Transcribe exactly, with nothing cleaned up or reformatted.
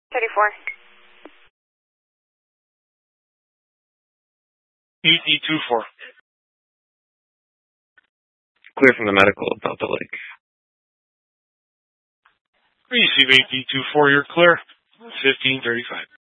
thirty-four. E D two four. Clear from the medical of Delta Lake. Receive A D two four, you're clear. fifteen thirty-five.